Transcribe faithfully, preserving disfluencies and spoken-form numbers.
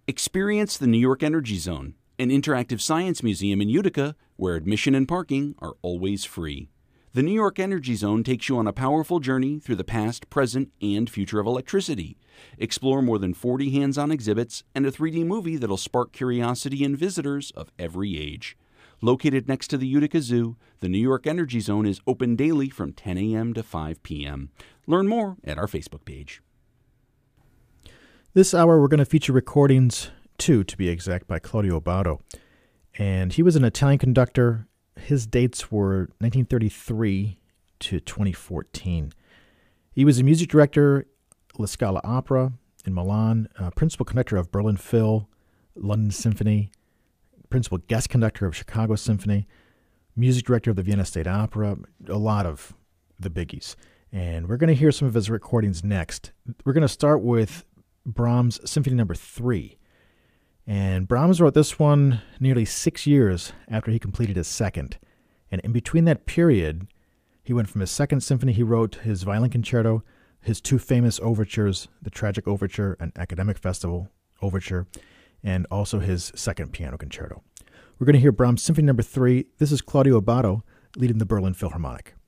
Experience the New York Energy Zone, an interactive science museum in Utica where admission and parking are always free. The New York Energy Zone takes you on a powerful journey through the past, present, and future of electricity. Explore more than forty hands-on exhibits and a three D movie that'll spark curiosity in visitors of every age. Located next to the Utica Zoo, the New York Energy Zone is open daily from ten a.m. to five p.m. Learn more at our Facebook page. This hour, we're going to feature recordings, two to be exact, by Claudio Abbado. And he was an Italian conductor. His dates were nineteen thirty-three to twenty fourteen. He was a music director, La Scala Opera in Milan, uh, principal conductor of Berlin Phil, London Symphony, principal guest conductor of Chicago Symphony, music director of the Vienna State Opera, a lot of the biggies. And we're going to hear some of his recordings next. We're going to start with Brahms' Symphony Number Three. And Brahms wrote this one nearly six years after he completed his second. And in between that period, he went from his second symphony, he wrote his violin concerto, his two famous overtures, the Tragic Overture and Academic Festival Overture, and also his second piano concerto. We're going to hear Brahms' Symphony Number Three. This is Claudio Abbado leading the Berlin Philharmonic.